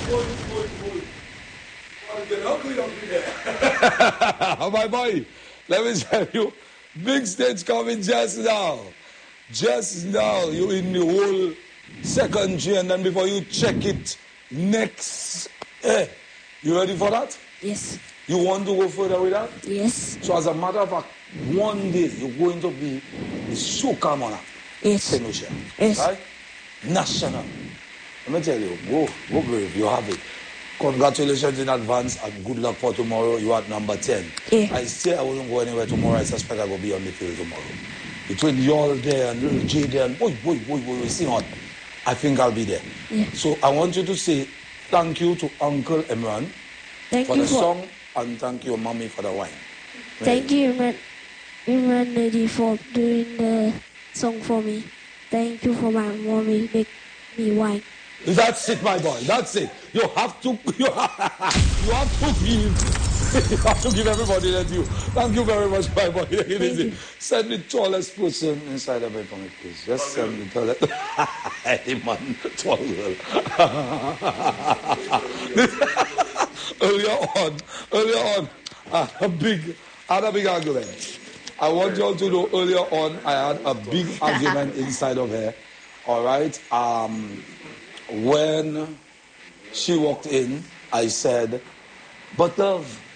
Get ugly up in there. My boy, let me tell you, big stage coming just now. Just now, you in the whole secondary, and then before you check it next. You ready for that? Yes. You want to go further with that? Yes. So as a matter of fact, one day you're going to be the soca monarch. Yes. Saint Lucia. Yes. Right? National. Let me tell you, go brave, you have it. Congratulations in advance and good luck for tomorrow. You are at number 10. Yeah. I say I wouldn't go anywhere tomorrow. I suspect I will be on the field tomorrow. Between y'all there and little J there and boy, we sing on. I think I'll be there. Yeah. So I want you to say thank you to Uncle Imran for the song and thank your mommy for the wine. Thank you, Imran Lady, for doing the song for me. Thank you for my mommy make me wine. That's it, my boy. That's it. You have to give everybody that you. Thank you very much, my boy. Send the tallest person inside the bed for me, please. Just send the tallest. Hey, man, tall girl. Earlier on, I had a big argument. I want you all to know earlier on, I had a big argument inside of her. All right? When she walked in, I said, but love,